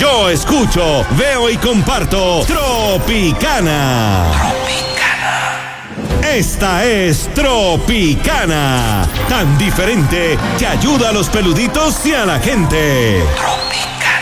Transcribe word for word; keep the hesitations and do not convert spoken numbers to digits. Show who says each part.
Speaker 1: Yo escucho, veo y comparto Tropicana. Tropicana. Esta es Tropicana. Tan diferente que ayuda a los peluditos y a la gente. Tropicana.